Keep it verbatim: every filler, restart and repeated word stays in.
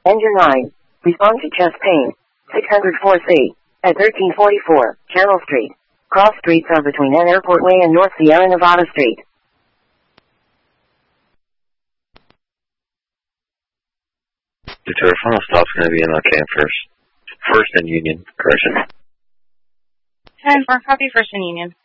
Engine nine. Respond to chest pain. six oh four C. At thirteen forty-four, Channel Street. Cross streets are between N Airport Way and North Sierra Nevada Street. Detroit final stop's going to be M L K first. First and Union, correction. ten four, copy First and Union.